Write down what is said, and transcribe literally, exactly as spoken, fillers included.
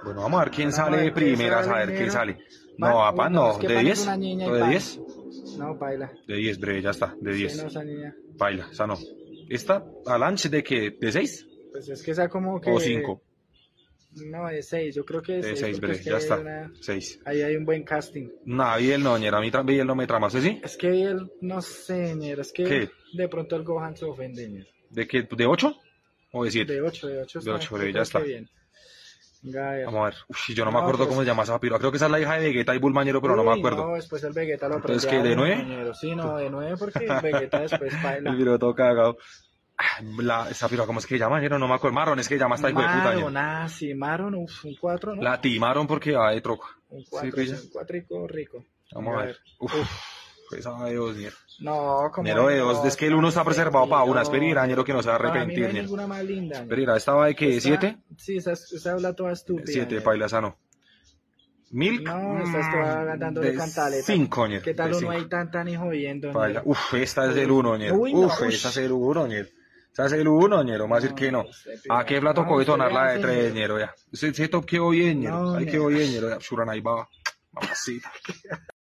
Bueno, vamos a ver quién Bueno, vamos a sale de ver quién primeras, a sale ver quién primero. sale. Va- No, uy, papá, no, no. es que ¿De Pan es diez? una niña y ¿O de Pan. diez? No, baila. De diez, breve, ya está, de Sí, diez. no, esa niña. Baila, esa no. ¿Esta, Alanche, de qué? ¿De seis? Pues es que esa como ¿O que... cinco? No, de seis, yo creo que de De seis, seis, porque breve, es que ya hay está. una... seis. ahí hay un buen casting. Nah, Biel no, ñero, a mí tra- Biel no me trama, ¿sí? sí? Es que él, no sé, ñero, es que ¿Qué? de pronto el Gohan se ofende, ñero. ¿De qué? ¿De ocho? ¿O de siete? De ocho, de ocho De está, ocho, yo breve, ya creo está. que bien. Venga, a ver. Vamos a ver. Uy, yo no me No, acuerdo pues- cómo se llama esa piroa. Creo que esa es la hija de Vegeta y Bulmañero, pero no me Uy, acuerdo. no, después el Vegeta lo Entonces, prende ¿qué, a de uno, nueve? ñero. Sí, no, de nueve porque el Vegeta después baila. El piro todo cagado. Ah, La, esa piroa, ¿cómo es que llama, ñero? No me acuerdo. Marron, es que llama esta hijo de puta, ñero. Maron, ah, sí, Maron, uf, un cuatro, ¿no? La timaron porque va de troco. Un Sí, cuatro, pilla. un cuatrico rico. Vamos Venga, a ver. Uf, esa de dos, ñero. No, como Ñero de dos, es que el uno está preservado para una. Espera, Espera, ñero, que no se va a Para mí no arrepentir, hay ñero. ninguna más linda. ñero. Espera, ¿esta va de qué? Esta- ¿Siete? Sí, esa, esa habla toda estúpida. Siete, ñero. paila, esa no. ¿Milk? No, estás toda dándole de cantaleta. cinco, ñero. ¿Qué tal de uno cinco. ahí tan tan y jodiendo? Paila. ñero? Uf, esta es el uno, ñero. Uy, no, Uf, ush. esa es el uno, ñero. Esa es el uno, ñero. Más decir que no. este ¿A qué plato no, coge usted tonar la de hace, tres, ñero. ñero? Ya. Ese, ese top quedó bien, ñero. No, Ahí ñero. quedó bien, ñero. Ya, Shuranai baba. Mamacita.